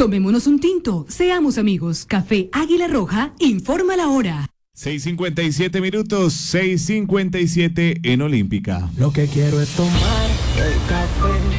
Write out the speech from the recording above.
Tomémonos un tinto, seamos amigos. Café Águila Roja, informa la hora. 6:57 minutos, 6:57 en Olímpica. Lo que quiero es tomar el café.